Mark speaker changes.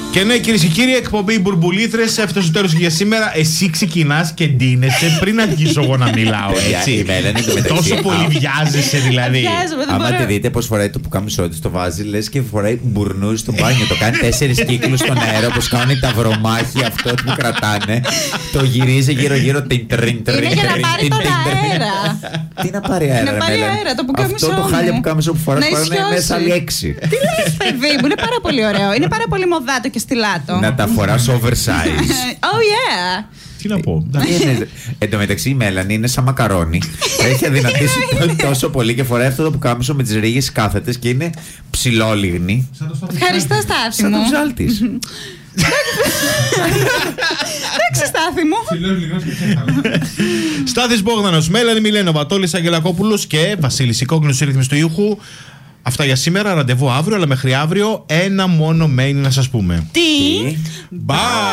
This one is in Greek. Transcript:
Speaker 1: Και ναι, κυρίες και κύριοι, εκπομπή Μπουρμπουλήθρες έφτασε στο τέλος για σήμερα. Εσύ ξεκινάς και ντύνεσαι πριν αρχίσω εγώ να μιλάω, έτσι. Τόσο πολύ βιάζεσαι δηλαδή.
Speaker 2: Άμα τη δείτε πως φοράει το πουκάμισό της, το βάζει, λες και φοράει μπουρνούι στο μπάνιο. Το κάνει 4 κύκλους στον αέρα, όπως κάνουν τα βρωμάχια αυτό που κρατάνε. Το γυρίζει γύρω-γύρω.
Speaker 3: Είναι για να πάρει τον αέρα.
Speaker 2: Τι να πάρει αέρα,
Speaker 3: να πάρει αέρα, το πουκάμισό.
Speaker 2: Αυτό το χάλια πουκάμισο που φοράς είναι μέσα άλλοι 6.
Speaker 3: Τι λες, παιδί μου, είναι πάρα πολύ ωραίο. Είναι πάρα πολύ μοδάτο και στυλάτο.
Speaker 2: Να τα φοράς oversize.
Speaker 3: Oh yeah.
Speaker 1: Τι να πω.
Speaker 2: Εν τω μεταξύ η Μέλανη είναι σαν μακαρόνι. Έχει αδυνατήσει τόσο πολύ και φοράει αυτό το πουκάμισο με τις ρίγες κάθετες και είναι ψηλόλιγνη.
Speaker 3: Ευχαριστώ, Στάθη
Speaker 2: Σαν
Speaker 3: μου.
Speaker 2: τον ψάλτης.
Speaker 3: Εντάξει, Στάθη μου.
Speaker 1: Στάθης Μπόγδανος, Μέλανη Μιλένοβα, Τόλης Αγγελακόπουλος και Βασίλης Οικόγνος στη ρύθμιση του ήχου. Αυτά για σήμερα, ραντεβού αύριο, αλλά μέχρι αύριο ένα μόνο μένει να σας πούμε.
Speaker 3: Τι?
Speaker 1: Bye!